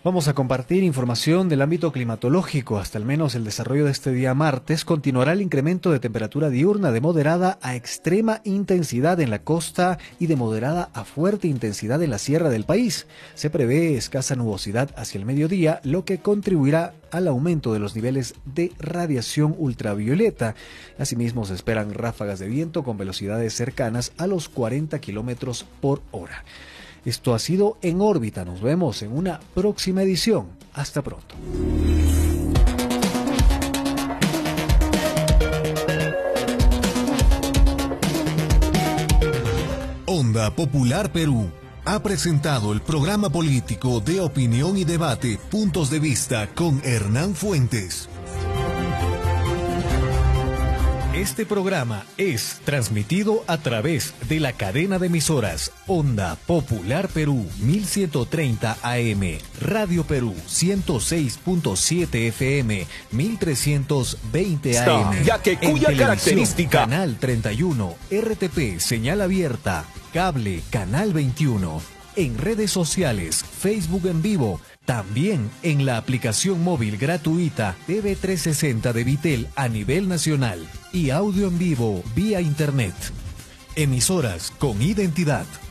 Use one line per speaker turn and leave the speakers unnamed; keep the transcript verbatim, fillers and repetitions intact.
Vamos a compartir información del ámbito climatológico. Hasta al menos el desarrollo de este día martes continuará el incremento de temperatura diurna de moderada a extrema intensidad en la costa y de moderada a fuerte intensidad en la sierra del país. Se prevé escasa nubosidad hacia el mediodía, lo que contribuirá al aumento de los niveles de radiación ultravioleta. Asimismo, se esperan ráfagas de viento con velocidades cercanas a los cuarenta kilómetros por hora. Esto ha sido En órbita. Nos vemos en una próxima edición. Hasta pronto.
Onda Popular Perú ha presentado el programa político de opinión y debate Puntos de Vista con Hernán Fuentes. Este programa es transmitido a través de la cadena de emisoras Onda Popular Perú mil ciento treinta A M, Radio Perú ciento seis punto siete F M, mil trescientos veinte A M,
ya que cuya característica
Canal treinta y uno, R T P señal abierta, cable Canal veintiuno, en redes sociales, Facebook en vivo, también en la aplicación móvil gratuita T V trescientos sesenta de Vitel a nivel nacional y audio en vivo vía internet. Emisoras con identidad.